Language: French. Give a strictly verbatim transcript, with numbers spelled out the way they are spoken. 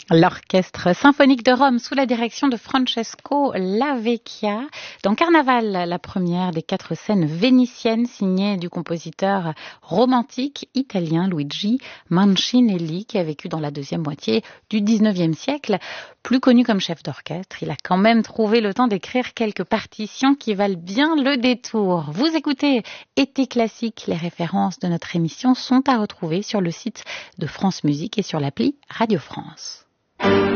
L'orchestre symphonique de Rome sous la direction de Francesco Lavecchia dans Carnaval, la première des quatre scènes vénitiennes signée du compositeur romantique italien Luigi Mancinelli qui a vécu dans la deuxième moitié du dix-neuvième siècle. Plus connu comme chef d'orchestre, il a quand même trouvé le temps d'écrire quelques partitions qui valent bien le détour. Vous écoutez Été classique, les références de notre émission sont à retrouver sur le site de France Musique et sur l'appli Radio France.